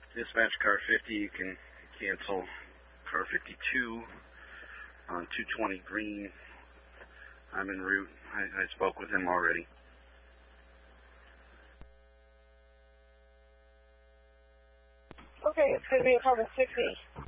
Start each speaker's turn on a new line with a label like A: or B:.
A: Dispatch car 50, you can cancel car 52 on 220 Green. I'm en route. I spoke with him already.
B: Okay, it's going to be apartment 60.